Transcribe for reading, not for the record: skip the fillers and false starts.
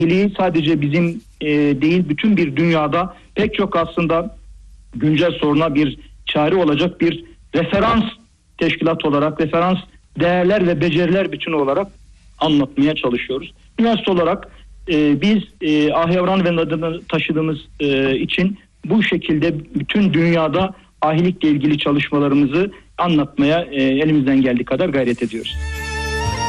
sadece bizim değil, bütün bir dünyada pek çok aslında güncel soruna bir çare olacak bir referans teşkilat olarak, referans değerler ve beceriler bütünü olarak anlatmaya çalışıyoruz. Üniversite olarak biz Ahi adını taşıdığımız için bu şekilde bütün dünyada ahilikle ilgili çalışmalarımızı anlatmaya elimizden geldiği kadar gayret ediyoruz.